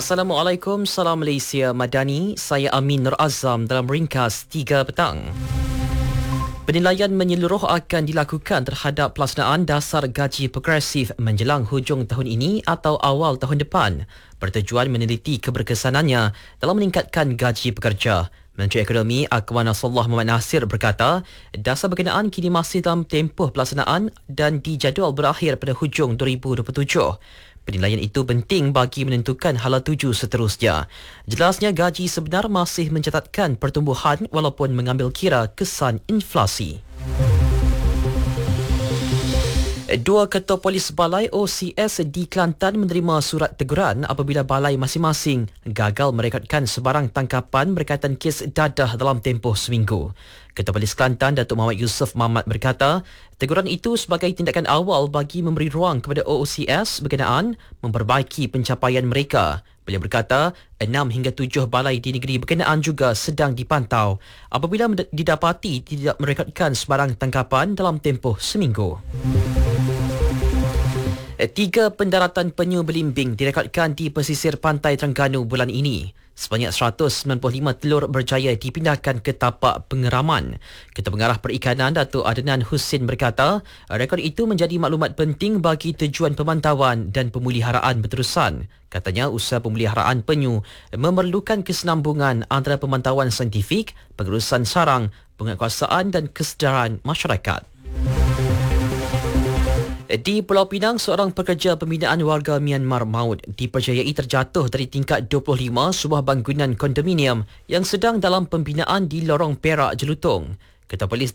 Assalamualaikum, salam Malaysia Madani. Saya Amin Nur Azam dalam ringkas 3 petang. Penilaian menyeluruh akan dilakukan terhadap pelaksanaan dasar gaji progresif menjelang hujung tahun ini atau awal tahun depan, bertujuan meneliti keberkesanannya dalam meningkatkan gaji pekerja. Menteri Ekonomi Akmal Nasrullah Muhammad Nasir berkata, dasar berkenaan kini masih dalam tempoh pelaksanaan dan dijadual berakhir pada hujung 2027. Penilaian itu penting bagi menentukan hala tuju seterusnya. Jelasnya gaji sebenar masih mencatatkan pertumbuhan walaupun mengambil kira kesan inflasi. Dua ketua polis balai OCS di Kelantan menerima surat teguran apabila balai masing-masing gagal merekodkan sebarang tangkapan berkaitan kes dadah dalam tempoh seminggu. Ketua Polis Kelantan Datuk Muhammad Yusof Mamat berkata, teguran itu sebagai tindakan awal bagi memberi ruang kepada OCS berkenaan memperbaiki pencapaian mereka. Beliau berkata, 6 hingga 7 balai di negeri berkenaan juga sedang dipantau apabila didapati tidak merekodkan sebarang tangkapan dalam tempoh seminggu. 3 pendaratan penyu belimbing direkodkan di pesisir pantai Terengganu bulan ini. Sebanyak 195 telur berjaya dipindahkan ke tapak pengeraman. Ketua Pengarah Perikanan Datuk Adnan Husin berkata, rekod itu menjadi maklumat penting bagi tujuan pemantauan dan pemeliharaan berterusan. Katanya usaha pemeliharaan penyu memerlukan kesinambungan antara pemantauan saintifik, pengurusan sarang, penguatkuasaan dan kesedaran masyarakat. Di Pulau Pinang, seorang pekerja pembinaan warga Myanmar maut dipercayai terjatuh dari tingkat 25 sebuah bangunan kondominium yang sedang dalam pembinaan di Lorong Perak, Jelutong. Ketua Polis